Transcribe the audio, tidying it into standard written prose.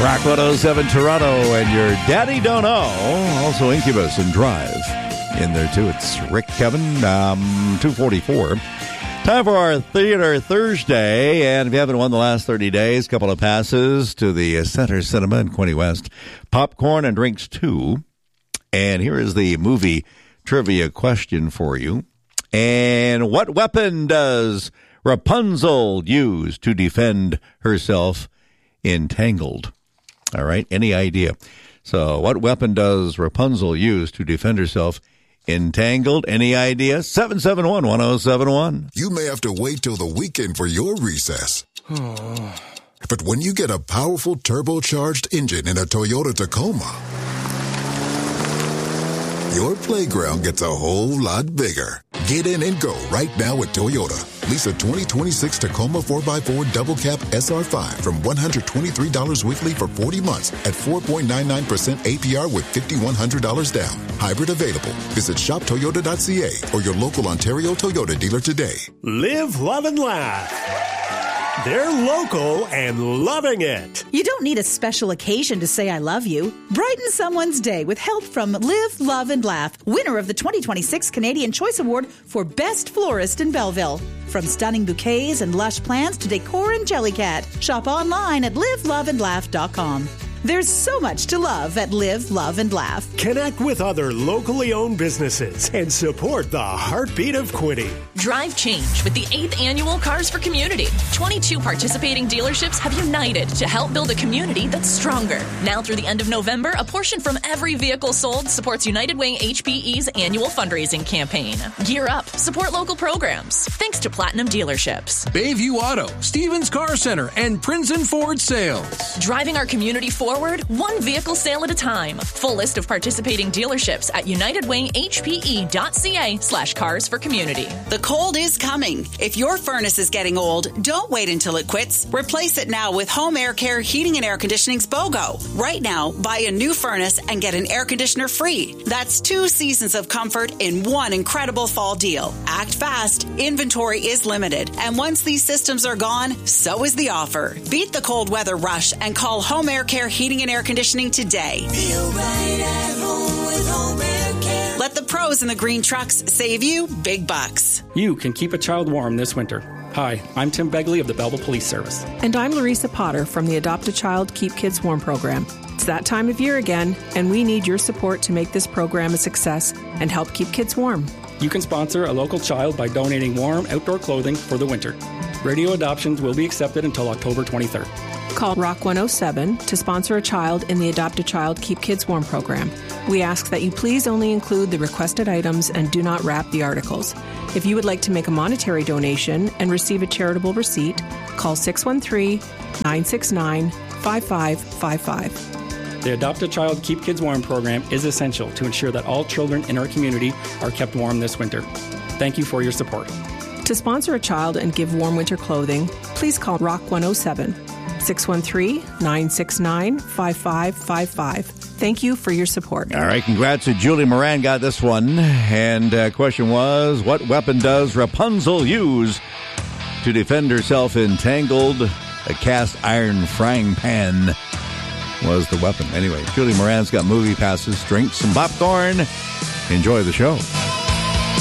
Rock 107 Toronto and your Daddy Don't Know. Also Incubus and Drive in there too. It's Rick Kevin, 244. Time for our Theater Thursday. And if you haven't won the last 30 days, a couple of passes to the Center Cinema in Quinte West. Popcorn and drinks too. And here is the movie trivia question for you. And what weapon does Rapunzel use to defend herself in Tangled? All right, any idea? So what weapon does Rapunzel use to defend herself in Tangled? Any idea? 771-1071. You may have to wait till the weekend for your recess. But when you get a powerful turbocharged engine in a Toyota Tacoma, your playground gets a whole lot bigger. Get in and go right now at Toyota. Lease a 2026 Tacoma 4x4 Double Cab SR5 from $123 weekly for 40 months at 4.99% APR with $5,100 down. Hybrid available. Visit shoptoyota.ca or your local Ontario Toyota dealer today. Live, love, and laugh. They're local and loving it. You don't need a special occasion to say I love you. Brighten someone's day with help from Live, Love, and Laugh, winner of the 2026 Canadian Choice Award for Best Florist in Belleville. From stunning bouquets and lush plants to decor and Jellycat, shop online at liveloveandlaugh.com. There's so much to love at Live, Love, and Laugh. Connect with other locally owned businesses and support the heartbeat of Quinte. Drive change with the 8th annual Cars for Community. 22 participating dealerships have united to help build a community that's stronger. Now through the end of November, a portion from every vehicle sold supports United Way HPE's annual fundraising campaign. Gear up, support local programs. Thanks to Platinum Dealerships, Bayview Auto, Stevens Car Center, and Princeton Ford Sales. Driving our community forward, one vehicle sale at a time. Full list of participating dealerships at unitedwayhpe.ca/cars for community. The cold is coming. If your furnace is getting old, don't wait until it quits. Replace it now with Home Air Care Heating and Air Conditioning's BOGO. Right now, buy a new furnace and get an air conditioner free. That's 2 seasons of comfort in one incredible fall deal. Act fast. Inventory is limited. And once these systems are gone, so is the offer. Beat the cold weather rush and call Home Air Care Heating and Air Conditioning today. Feel right at home with Home Air Care. Let the pros in the green trucks save you big bucks. You can keep a child warm this winter. Hi, I'm Tim Begley of the Belleville Police Service. And I'm Larissa Potter from the Adopt a Child, Keep Kids Warm program. It's that time of year again, and we need your support to make this program a success and help keep kids warm. You can sponsor a local child by donating warm outdoor clothing for the winter. Radio adoptions will be accepted until October 23rd. Call Rock 107 to sponsor a child in the Adopt a Child, Keep Kids Warm program. We ask that you please only include the requested items and do not wrap the articles. If you would like to make a monetary donation and receive a charitable receipt, call 613-969-5555. The Adopt a Child, Keep Kids Warm program is essential to ensure that all children in our community are kept warm this winter. Thank you for your support. To sponsor a child and give warm winter clothing, please call Rock 107. 613-969-5555. Thank you for your support. All right, congrats to Julie Moran, got this one. And question was, what weapon does Rapunzel use to defend herself in Tangled? A cast iron frying pan was the weapon. Anyway, Julie Moran's got movie passes, drinks, some popcorn. Enjoy the show.